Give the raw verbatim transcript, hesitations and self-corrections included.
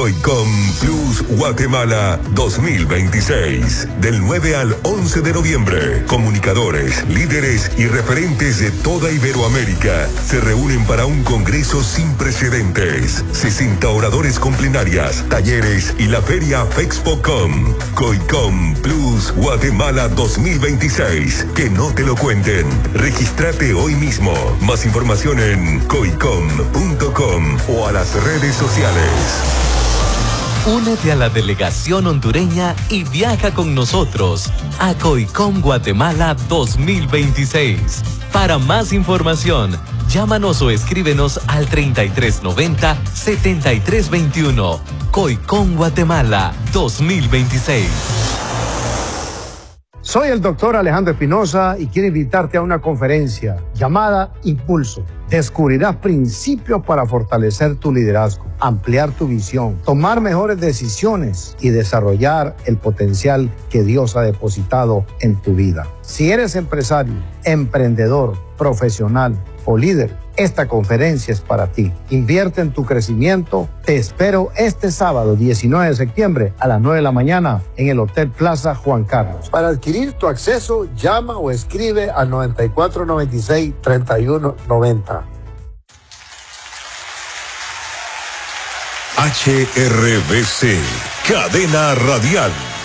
COICOM Plus Guatemala dos mil veintiséis. Del nueve al once de noviembre, comunicadores, líderes y referentes de toda Iberoamérica se reúnen para un congreso sin precedentes. sesenta oradores con plenarias, talleres y la feria FEXPOCOM. COICOM Plus Guatemala dos mil veintiséis. Que no te lo cuenten. Regístrate hoy mismo. Más información en coicom punto com o a las redes sociales. Únete a la delegación hondureña y viaja con nosotros a COICOM Guatemala dos mil veintiséis. Para más información, llámanos o escríbenos al treinta y tres noventa, setenta y tres veintiuno. COICOM Guatemala dos mil veintiséis. Soy el doctor Alejandro Espinosa y quiero invitarte a una conferencia llamada Impulso. Descubrirás principios para fortalecer tu liderazgo, ampliar tu visión, tomar mejores decisiones y desarrollar el potencial que Dios ha depositado en tu vida. Si eres empresario, emprendedor, profesional o líder, esta conferencia es para ti. Invierte en tu crecimiento. Te espero este sábado diecinueve de septiembre a las nueve de la mañana en el Hotel Plaza Juan Carlos. Para adquirir tu acceso, llama o escribe al noventa y cuatro noventa y seis, treinta y uno noventa. H R B C, Cadena Radial.